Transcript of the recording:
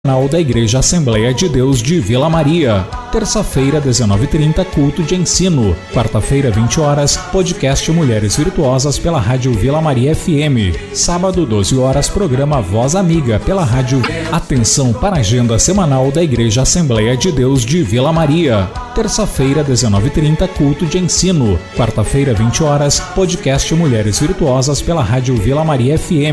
Da Igreja Assembleia de Deus de Vila Maria. Terça-feira, 19h30, culto de ensino. Quarta-feira, 20 horas, podcast Mulheres Virtuosas pela Rádio Vila Maria FM. Sábado, 12 horas, programa Voz Amiga pela Rádio. Atenção para a agenda semanal da Igreja Assembleia de Deus de Vila Maria. Terça-feira, 19h30, culto de ensino. Quarta-feira, 20 horas, podcast Mulheres Virtuosas pela Rádio Vila Maria FM.